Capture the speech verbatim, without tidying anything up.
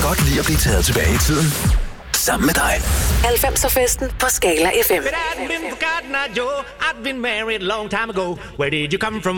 godt lide at blive taget tilbage i tiden. Sammen med dig. halvfemser-festen på Scala F M. But I've been forgotten, I Joe. I've been married a long time ago. Where did you come from?